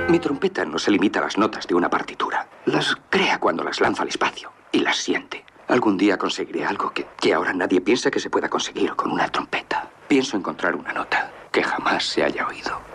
Mi trompeta no se limita a las notas de una partitura. Las crea cuando las lanza al espacio y las siente. Algún día conseguiré algo que ahora nadie piensa que se pueda conseguir con una trompeta. Pienso encontrar una nota que jamás se haya oído.